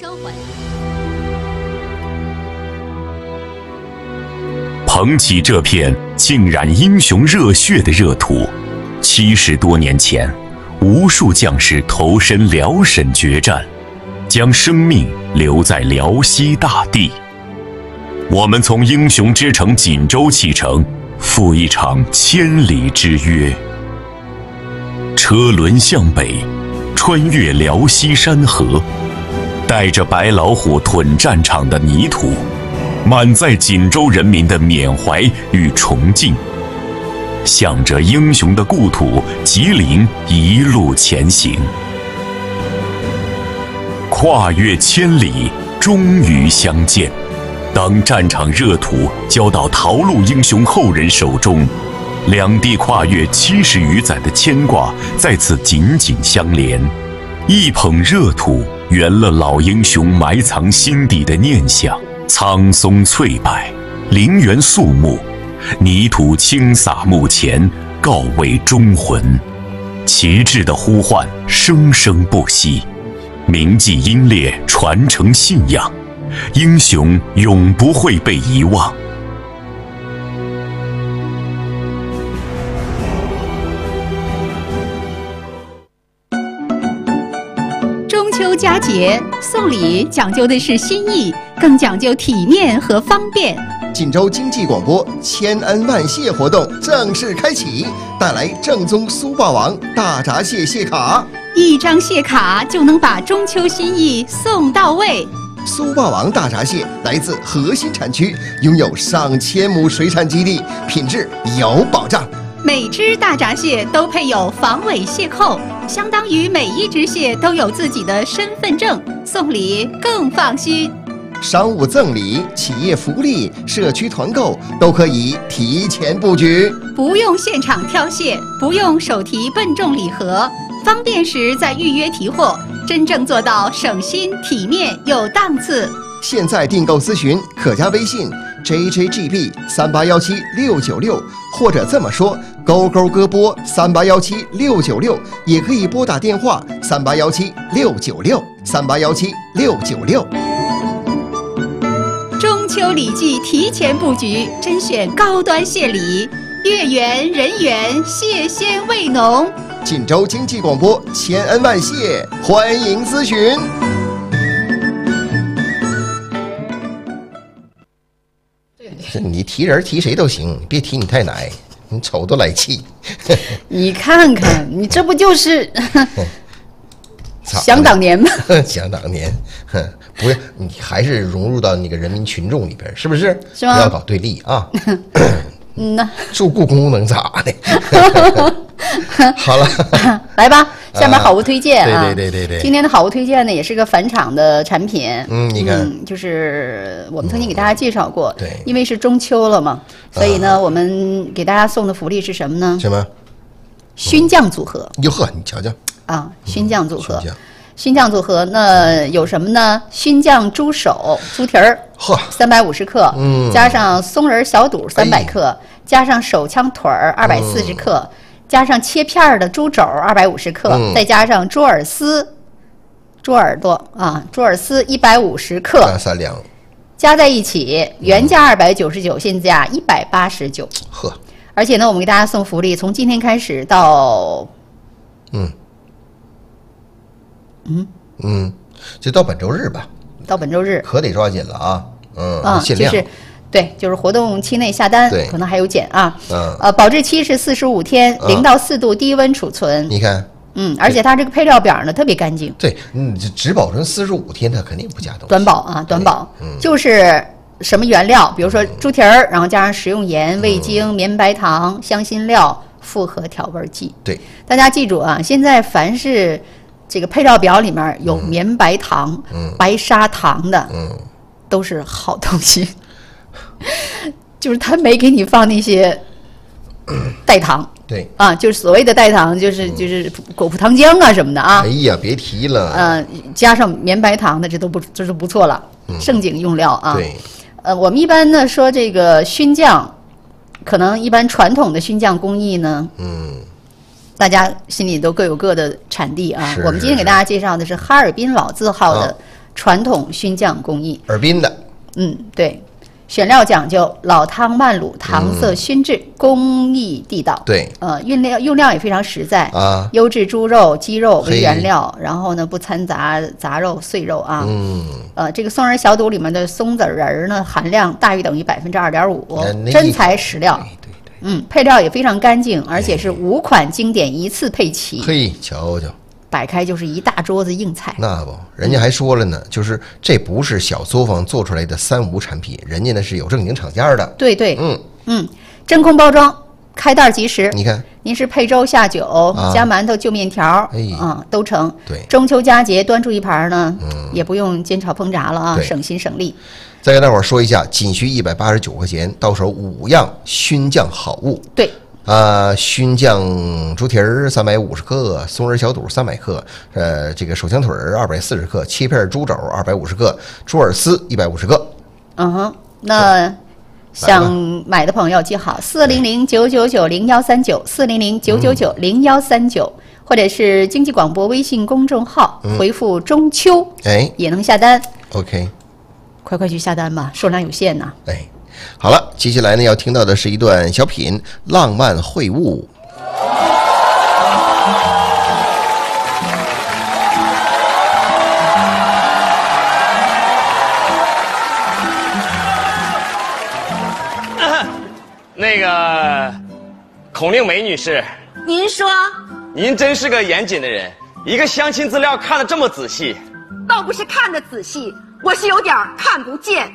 交换。 捧起这片浸染英雄热血的热土，70多年前，无数将士投身辽沈决战，将生命留在辽西大地。我们从英雄之城锦州启程，赴一场千里之约。车轮向北，穿越辽西山河，带着白老虎屯战场的泥土，满载锦州人民的缅怀与崇敬，向着英雄的故土吉林一路前行。跨越千里，终于相见。当战场热土交到逃路英雄后人手中，两地跨越70余载的牵挂再次紧紧相连。一捧热土，圆了老英雄埋藏心底的念想。苍松翠柏，陵园肃穆，泥土轻洒墓前，告慰忠魂。旗帜的呼唤生生不息，铭记英烈，传承信仰，英雄永不会被遗忘。 中秋佳节，送礼讲究的是心意，更讲究体面和方便。 锦州经济广播千恩万谢活动正式开启，带来正宗苏霸王大闸蟹蟹卡， 一张蟹卡就能把中秋心意送到位。 苏霸王大闸蟹来自核心产区，拥有上千亩水产基地，品质有保障。 每只大闸蟹都配有防伪蟹扣，相当于每一只蟹都有自己的身份证，送礼更放心。 商务赠礼、企业福利、社区团购都可以提前布局， 不用现场挑蟹，不用手提笨重礼盒，方便时再预约提货，真正做到省心、体面又档次。 现在订购咨询可加微信 JJGB3817696，或者这么说勾勾歌播3817696，也可以拨打电话3817696，3817696。 中秋礼季提前布局，甄选高端蟹礼，月圆人圆，蟹鲜味浓。 锦州经济广播千恩万谢，欢迎咨询。你提人提谁都行，别提你太奶，你瞅都来气。 你看看，你这不就是想当年吗？ 想当年，不是你还是融入到那个人民群众里边，是不是？ 是吗？ 不要搞对立啊。 那住故宫能咋的？好了， 来吧，下面好物推荐啊！ 对， 今天的好物推荐呢，也是个返场的产品。 你看， 就是我们曾经给大家介绍过， 对， 因为是中秋了嘛，所以呢，我们给大家送的福利是什么呢？ 什么？ 熏酱组合。 哟呵，你瞧瞧啊，熏酱组合。 熏酱组合那有什么呢？熏酱猪手、猪蹄儿，350克，加上松仁小肚300克，加上手枪腿儿240克，加上切片的猪肘250克，再加上猪耳丝、猪耳朵啊，猪耳丝150克 ，3两， 加在一起，原价299，现价189。 呵， 而且呢，我们给大家送福利，从今天开始到， 就到本周日吧。 到本周日可得抓紧了啊！限量。 就是活动期内下单，可能还有减啊。保质期是45天，0到4度低温储存。 你看， 而且它这个配料表呢特别干净。 对，只保存45天，它肯定不加东西。 短保啊，短保，就是什么原料，比如说猪蹄儿，然后加上食用盐、味精、绵白糖、香辛料、复合调味剂。 对， 大家记住啊，现在凡是这个配料表里面有绵白糖、白砂糖的，都是好东西。就是他没给你放那些代糖， 对啊，就是所谓的代糖，就是果葡糖浆啊什么的啊。 哎呀，别提了。 加上绵白糖的，这就不错了，正经用料啊。 对。 我们一般呢说这个熏酱，可能一般传统的熏酱工艺呢，大家心里都各有各的产地啊。我们今天给大家介绍的是哈尔滨老字号的传统熏酱工艺。 尔滨的。 对。选料讲究老汤慢卤，糖色熏制，工艺地道。 对， 用料也非常实在啊， 优质猪肉、鸡肉为原料，然后呢不掺杂肉、碎肉啊。这个松仁小肚里面的松子仁呢，含量大于等于2.5%，真材实料。对，配料也非常干净，而且是5款经典一次配齐。 嘿，瞧瞧。 摆开就是一大桌子硬菜， 那不，人家还说了呢，就是这不是小作坊做出来的3无产品，人家那是有正经厂家的。 对，真空包装，开袋即食。 你看， 您是配粥下酒、加馒头就面条，都成。 对， 中秋佳节端出一盘呢，也不用煎炒烹炸了啊，省心省力。 再给大伙儿说一下，仅需189块钱，到手5样熏酱好物。 对。 熏酱猪蹄儿350克，松仁小肚300克，这个手枪腿儿240克，切片猪肘250克，猪耳丝150克。 那想买的朋友记好400-999-0139，400-999-0139，或者是经济广播微信公众号回复中秋，也能下单。 OK， 快去下单吧，数量有限呐。 好了，接下来呢要听到的是一段小品《浪漫会晤》。 那个孔令梅女士， 您说， 您真是个严谨的人，一个相亲资料看得这么仔细。 倒不是看得仔细，我是有点看不见。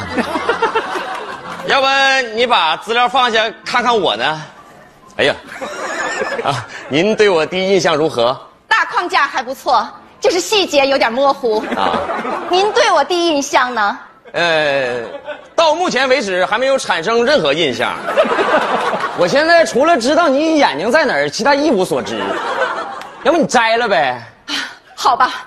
要不你把资料放下看看我呢？哎呀，您对我第一印象如何？ 大框架还不错，就是细节有点模糊。您对我第一印象呢？ 到目前为止还没有产生任何印象。我现在除了知道你眼睛在哪儿，其他一无所知。要不你摘了呗？ 好吧。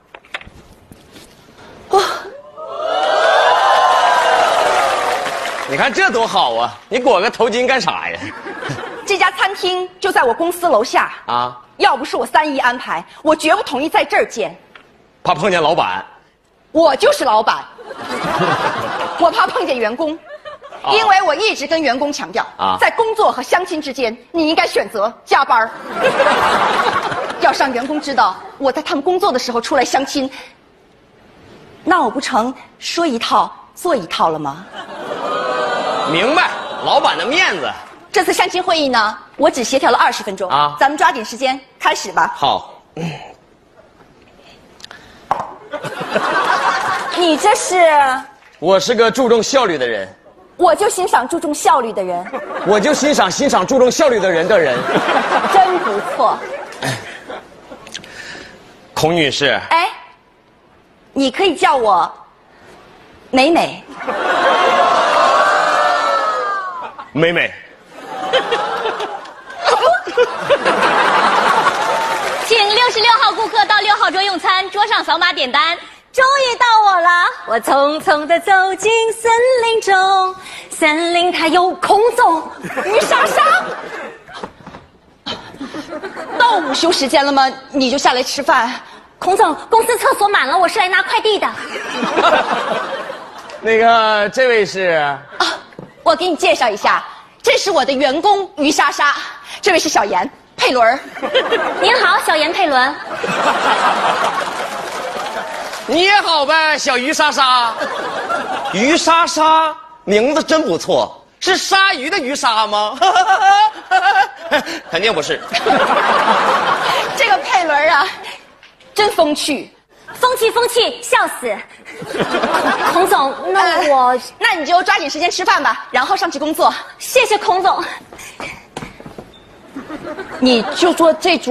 你看这多好啊！你裹个头巾干啥呀？ 这家餐厅就在我公司楼下啊！要不是我3姨安排，我绝不同意在这儿见。 怕碰见老板？ 我就是老板。我怕碰见员工，因为我一直跟员工强调，在工作和相亲之间，你应该选择加班。要是让员工知道我在他们工作的时候出来相亲，那我不成说一套做一套了吗？ 明白，老板的面子。 这次相亲会议呢，我只协调了20分钟啊，咱们抓紧时间开始吧。 好。 你这是？ 我是个注重效率的人。 我就欣赏注重效率的人。 我就欣赏注重效率的人。 真不错。 孔女士。 你可以叫我美美。 美美。 请66号顾客到6号桌用餐，桌上扫码点单。 终于到我了，我匆匆地走进森林中，森林它有空总、于莎莎。到午休时间了吗？你就下来吃饭？ 孔总，公司厕所满了，我是来拿快递的。 那个，这位是？ 我给你介绍一下，这是我的员工于莎莎，这位是小严佩伦。 您好，小严佩伦。 你也好呗，小于莎莎。于莎莎名字真不错，是鲨鱼的鱼莎吗？肯定不是。 这个佩伦啊，真风趣。 风趣，笑死。孔总， 那你就抓紧时间吃饭吧，然后上去工作。 谢谢孔总。 你就做这桌。